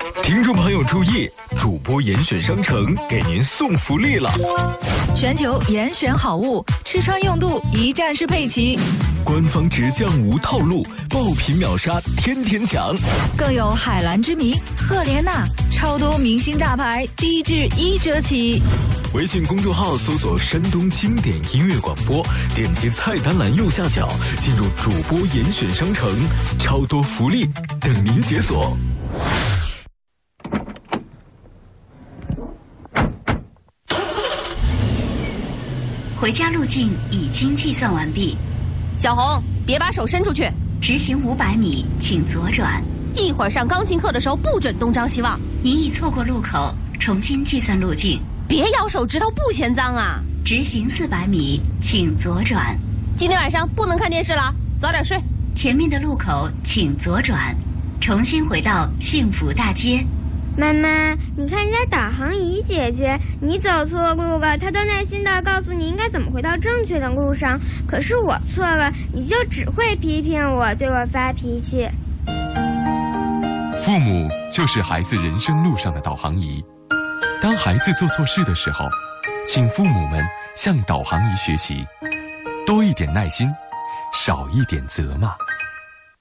听众朋友注意，主播严选商城给您送福利了！ 全球严选好物，吃穿用度一站式配齐。 官方直降无套路，爆品秒杀，天天抢。 更有海蓝之谜、赫莲娜，超多明星大牌，低至1折起。 微信公众号搜索山东经典音乐广播，点击菜单栏右下角，进入主播严选商城，超多福利等您解锁。 回家路径已经计算完毕。 小红，别把手伸出去。 直行500米，请左转。 一会儿上钢琴课的时候不准东张西望。 你已错过路口，重新计算路径。 别咬手指头，不嫌脏啊！ 直行400米，请左转。 今天晚上不能看电视了，早点睡。 前面的路口请左转，重新回到幸福大街。 妈妈，你看人家导航仪姐姐，你走错路了，她都耐心地告诉你应该怎么回到正确的路上。可是我错了，你就只会批评我，对我发脾气。 父母就是孩子人生路上的导航仪。当孩子做错事的时候，请父母们向导航仪学习，多一点耐心，少一点责骂。